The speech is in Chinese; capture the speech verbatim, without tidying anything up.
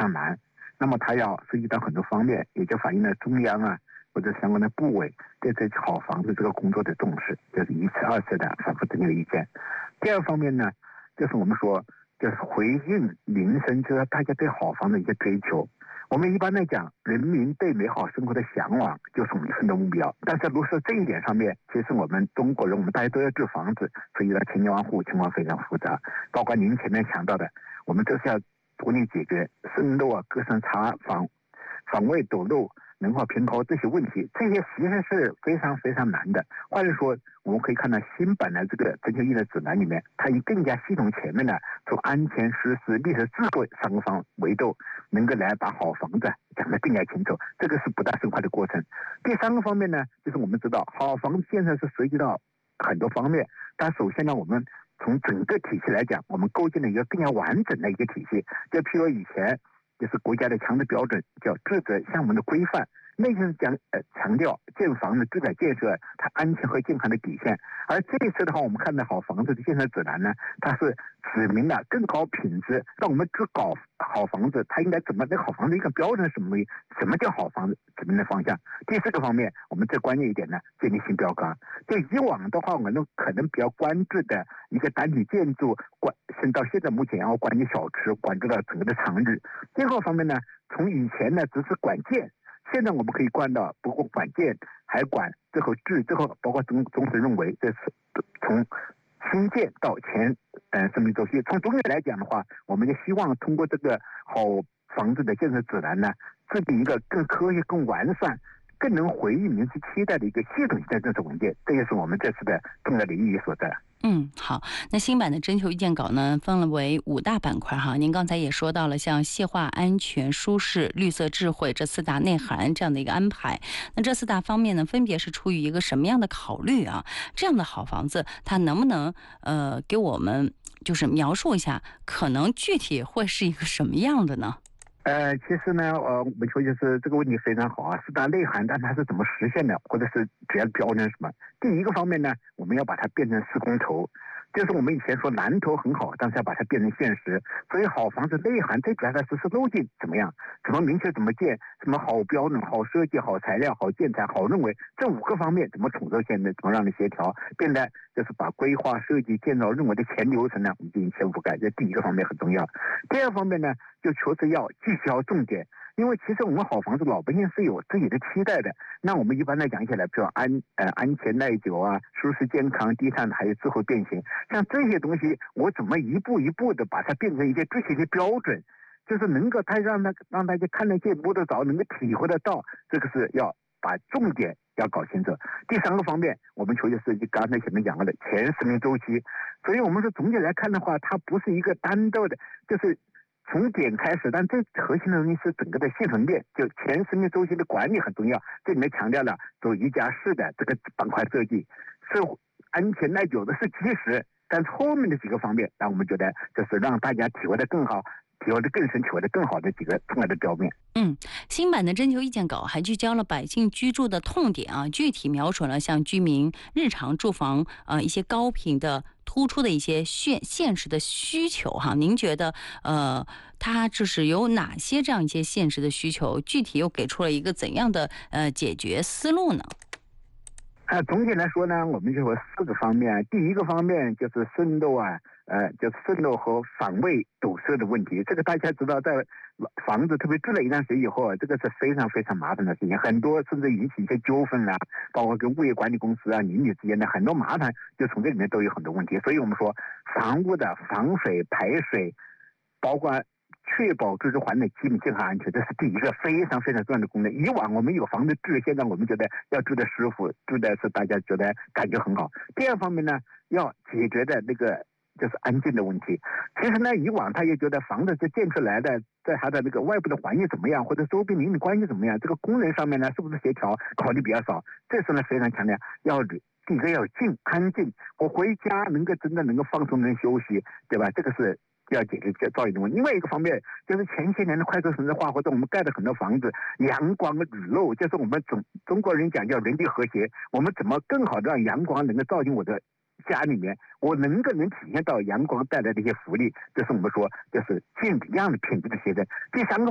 常难。那么它要涉及到很多方面，也就反映了中央啊或者相关的部委对这好房子这个工作的重视，就是一次二次的反复征求意见。第二方面呢，就是我们说就是回应民生，就是大家对好房子的一些追求。我们一般来讲，人民对美好生活的向往就是我们奋斗目标。但是落实这一点上面，其实我们中国人，我们大家都要住房子，所以呢，千家万户情况非常复杂。包括您前面强调的，我们都是要独立解决渗漏啊、各层查房、房位堵路、能耗偏高这些问题，这些其实是非常非常难的。或者说，我们可以看到新版的这个征求意见指南里面，它以更加系统全面的从安全、实施、历史智慧三个方维度，能够来把好房子讲得更加清楚。这个是不大深化的过程。第三个方面呢，就是我们知道好房子建设是涉及到很多方面，但首先呢，我们从整个体系来讲，我们构建了一个更加完整的一个体系。就譬如以前就是国家的强制标准叫住宅项目的规范，那就是讲呃强调建房的住宅建设它安全和健康的底线。而这一次的话，我们看到好房子的建设指南呢，它是指明了更高品质，让我们去搞好房子，它应该怎么？那好房子一个标准是什么？什么叫好房子？指明的方向。第四个方面，我们最关键一点呢，建立新标杆。就以往的话，我们可能比较关注的一个单体建筑，关甚到现在目前要关注小吃，关注到整个的长日。第二个方面呢，从以前呢只是管建。现在我们可以管到，不过管建还管最后治，最后包括中中时认为，这是从新建到前呃生命周期。从中远来讲的话，我们就希望通过这个好房子的建设指南呢，制定一个更科学、更完善、更能回应民众期待的一个系统性的政策文件。这也是我们这次的重要的意义所在。 嗯，好。那新版的征求意见稿呢，分了为五大板块哈。您刚才也说到了，像细化、安全、舒适、绿色、智慧这四大内涵这样的一个安排。那这四大方面呢，分别是出于一个什么样的考虑啊？这样的好房子，它能不能呃给我们就是描述一下，可能具体会是一个什么样的呢？ 呃，其实呢，呃，我们说就是这个问题非常好啊，四大内涵，但它是怎么实现的，或者是主要标准是什么？第一个方面呢，我们要把它变成施工图，就是我们以前说蓝图很好，但是要把它变成现实。所以好房子内涵最主要的实施路径怎么样？怎么明确怎么建？什么好标准、好设计、好材料、好建材、好认为这五个方面怎么统筹现在，怎么让你协调，变得就是把规划、设计、建造认为的全流程呢，我们进行全覆盖。这第一个方面很重要。第二方面呢，就确实要聚焦重点，因为其实我们好房子老百姓是有自己的期待的。那我们一般来讲起来，比如安呃安全耐久啊、舒适健康、低碳还有智慧变形，像这些东西，我怎么一步一步的把它变成一些具体的标准，就是能够它让它让大家看得见、摸得着、能够体会得到，这个是要把重点要搞清楚。第三个方面，我们求的是刚才前面讲过的全生命周期，所以我们说总体来看的话，它不是一个单独的，就是从点开始，但最核心的东西是整个的系统链，就全生命周期的管理很重要。这里面强调了走一加四的这个板块设计，是安全耐久的是基石，但后面的几个方面，让我们觉得就是让大家体会的更好。体会的更深，体会的更好的几个重要的标面。 嗯，新版的征求意见稿还聚焦了百姓居住的痛点啊，具体描述了像居民日常住房呃一些高频的突出的一些现现实的需求哈。您觉得呃它就是有哪些这样一些现实的需求？具体又给出了一个怎样的呃解决思路呢？ 呃，总体来说呢，我们就有四个方面。第一个方面就是渗漏啊，呃，就是渗漏和房位堵塞的问题。这个大家知道，在房子特别住了一段时间以后，这个是非常非常麻烦的事情，很多甚至引起一些纠纷啊，包括跟物业管理公司啊、邻居之间的很多麻烦，就从这里面都有很多问题。所以我们说，房屋的防水、排水，包括确保居住环境基本健康安全，这是第一个非常非常重要的功能。以往我们有房子住，现在我们觉得要住的舒服，住的是大家觉得感觉很好。第二方面呢，要解决的那个就是安静的问题。其实呢，以往他也觉得房子是建出来的，在它的那个外部的环境怎么样，或者周边邻里关系怎么样，这个功能上面呢是不是协调，考虑比较少。这次呢非常强调要第一个要静安静，我回家能够真的能够放松能休息，对吧？这个是要解决这噪音的问题。另外一个方面就是前些年的快速城市化，或者我们盖的很多房子阳光雨漏，就是我们中中国人讲叫人地和谐，我们怎么更好的让阳光能够照进我的家里面，我能够能体现到阳光带来的一些福利，这是我们说就是尽量的品质的协调。第三个